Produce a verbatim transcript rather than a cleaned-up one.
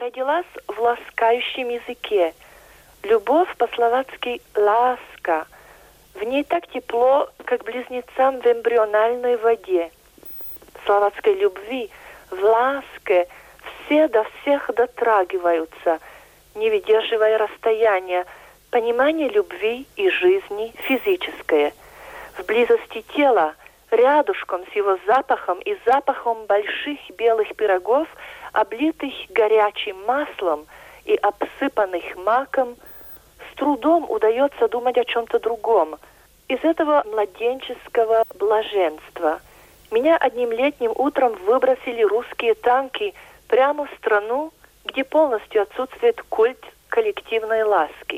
родилась в ласкающем языке. Любовь по-словацки «ласка». В ней так тепло, как близнецам в эмбриональной воде. В словацкой любви, в ласке все до всех дотрагиваются, не выдерживая расстояния, понимание любви и жизни физическое. В близости тела, рядышком с его запахом и запахом больших белых пирогов, облитых горячим маслом и обсыпанных маком, с трудом удается думать о чем-то другом. Из этого младенческого блаженства меня одним летним утром выбросили русские танки прямо в страну, где полностью отсутствует культ коллективной ласки.